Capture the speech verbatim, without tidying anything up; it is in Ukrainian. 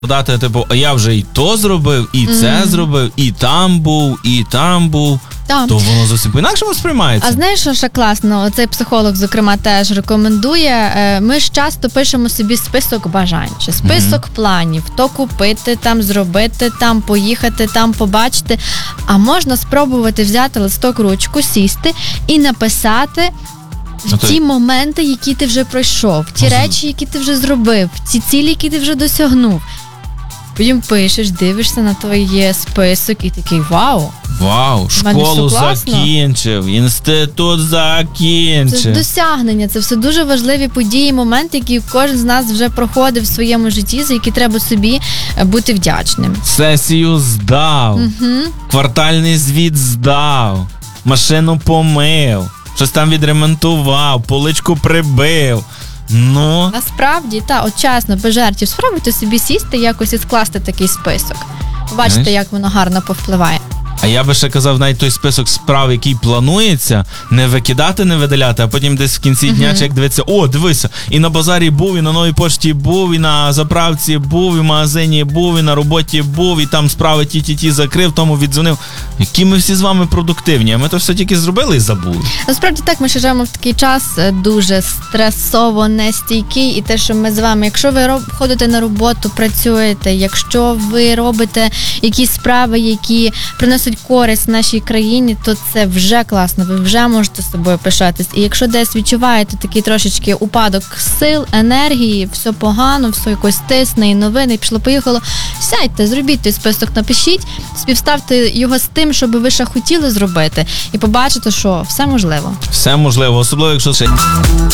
Дати, типу, а я вже і то зробив, і це mm. зробив, і там був, і там був. Так. То воно зовсім по-інакшому сприймається. А знаєш, що ще класно? Оцей психолог, зокрема, теж рекомендує. Ми ж часто пишемо собі список бажань, чи список mm-hmm. планів. То купити, там зробити, там поїхати, там побачити. А можна спробувати взяти листок, ручку, сісти і написати ну, ті ти... моменти, які ти вже пройшов, ті mm-hmm. речі, які ти вже зробив, ті цілі, які ти вже досягнув. Потім пишеш, дивишся на твій список і такий вау. Вау, школу закінчив, інститут закінчив. Це досягнення, це все дуже важливі події, моменти, які кожен з нас вже проходив в своєму житті, за які треба собі бути вдячним. Сесію здав, угу. квартальний звіт здав, машину помив, щось там відремонтував, поличку прибив. Ну. Насправді, та, от чесно, без жартів, спробуйте собі сісти якось і скласти такий список. Побачите, Знаєш? як воно гарно повпливає. А я би ще казав, навіть той список справ, який планується, не викидати, не видаляти, а потім десь в кінці дня чек дивиться, о, дивися, і на базарі був, і на новій пошті був, і на заправці був, і в магазині був, і на роботі був, і там справи ті-ті-ті закрив, тому віддзвонив. Які ми всі з вами продуктивні, а ми то все тільки зробили і забули. Насправді так, ми ще живемо в такий час дуже стресово, нестійкий, і те, що ми з вами, якщо ви роб, ходите на роботу, працюєте, якщо ви робите якісь справи, які приносять користь нашій країні, то це вже класно, ви вже можете з собою пишатись. І якщо десь відчуваєте такий трошечки упадок сил, енергії, все погано, все якось тисне і новини, і пішло-поїхало, сядьте, зробіть той список, напишіть, співставте його з тим, що би ви ще хотіли зробити, і побачите, що все можливо. Все можливо, особливо, якщо ще...